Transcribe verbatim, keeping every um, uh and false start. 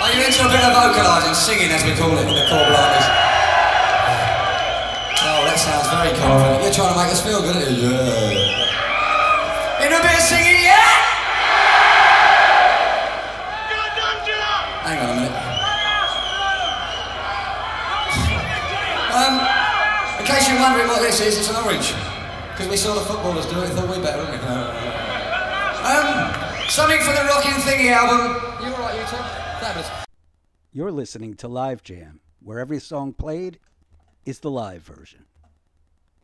Are you into a bit of vocalising, singing as we call it in the Core Blimers? Oh, that sounds very confident. You're trying to make us feel good, aren't you? Yeah. In a bit of singing, yeah? Hang on a minute. um, in case you're wondering what this is, it's an orange. Because we saw the footballers do it, thought we better, didn't we? um, something for the Rockin' Thingy album. You alright, you two? Fabulous. You're listening to Live Jam, where every song played is the live version.